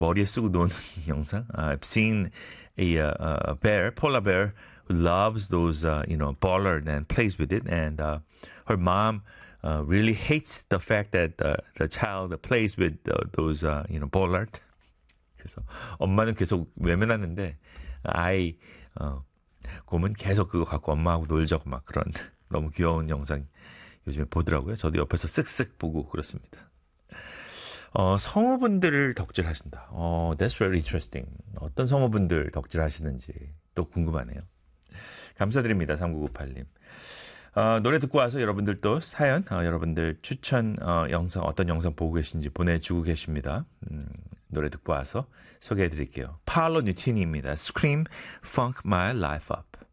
머리에 쓰고 노는 영상. I've seen a bear, polar bear, who loves those, bollard and plays with it. And her mom really hates the fact that the child plays with those, bollard. 그래서 엄마는 계속 외면하는데 아이 곰은 계속 그거 갖고 엄마하고 놀자고 막 그런 너무 귀여운 영상 요즘에 보더라고요. 저도 옆에서 쓱쓱 보고 그렇습니다. 성우분들을 덕질하신다. That's very interesting. 어떤 성우분들 덕질하시는지 또 궁금하네요. 감사드립니다. 3998님. 노래 듣고 와서 여러분들도 사연, 여러분들 추천 영상, 어떤 영상 보고 계신지 보내주고 계십니다. 노래 듣고 와서 소개해드릴게요. 파울로 뉴티니입니다. Scream, Funk My Life Up.